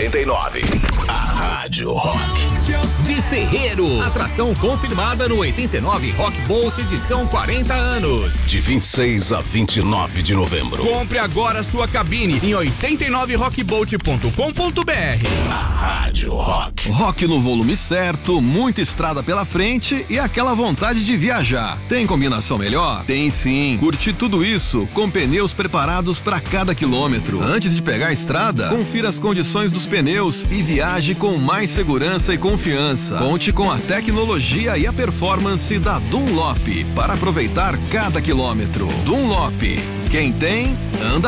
89. A Rádio Rock. De Ferreiro, atração confirmada no 89 Rock Bolt edição 40 anos. De 26 a 29 de novembro. Compre agora sua cabine em 89rockbolt.com.br. A Rádio Rock. Rock no volume certo, muita estrada pela frente e aquela vontade de viajar. Tem combinação melhor? Tem sim. Curte tudo isso com pneus preparados para cada quilômetro. Antes de pegar a estrada, confira as condições dos pneus e viaje com mais segurança e confiança. Conte com a tecnologia e a performance da Dunlop para aproveitar cada quilômetro. Dunlop, quem tem, anda